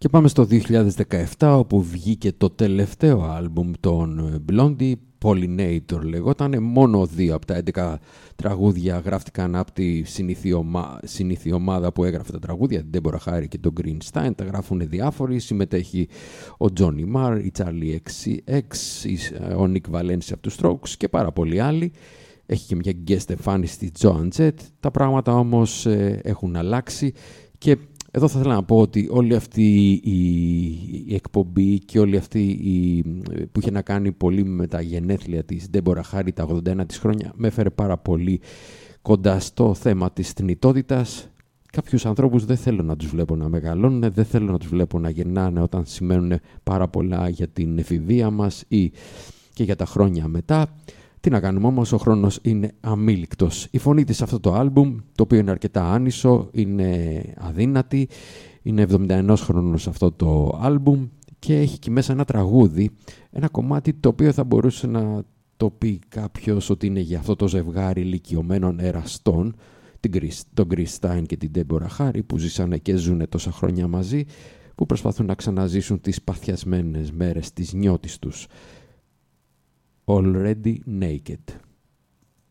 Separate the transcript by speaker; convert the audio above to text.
Speaker 1: Και πάμε στο 2017, όπου βγήκε το τελευταίο άλμπουμ των Blondie, Pollinator λεγότανε. Μόνο 2 από τα 11 τραγούδια γράφτηκαν από τη συνήθη ομάδα που έγραφε τα τραγούδια, την Deborah Harry και τον Greenstein. Τα γράφουν διάφοροι, συμμετέχει ο Johnny Marr, η Charlie XCX, ο Nick Valencia από τους Strokes και πάρα πολλοί άλλοι. Έχει και μια guest εμφάνιση στη Joan Jett. Τα πράγματα όμως έχουν αλλάξει και εδώ θα ήθελα να πω ότι όλη αυτή η εκπομπή και όλη αυτή που είχε να κάνει πολύ με τα γενέθλια της Deborah Harry, τα 81 της χρόνια, με έφερε πάρα πολύ κοντά στο θέμα της θνητότητας. Κάποιους ανθρώπους δεν θέλω να τους βλέπω να μεγαλώνουν, δεν θέλω να τους βλέπω να γεννάνε όταν σημαίνουν πάρα πολλά για την εφηβεία μας ή και για τα χρόνια μετά. Τι να κάνουμε όμως, ο χρόνος είναι αμήλικτος. Η φωνή της σε αυτό το άλμπουμ, το οποίο είναι αρκετά άνισο, είναι αδύνατη, είναι 71 χρόνος αυτό το άλμπουμ και έχει και μέσα ένα τραγούδι, ένα κομμάτι το οποίο θα μπορούσε να το πει κάποιος ότι είναι για αυτό το ζευγάρι ηλικιωμένων εραστών, τον Greenstein και την Deborah Harry, που ζήσανε και ζουνε τόσα χρόνια μαζί, που προσπαθούν να ξαναζήσουν τις παθιασμένες μέρες της νιώτης τους. Already Naked.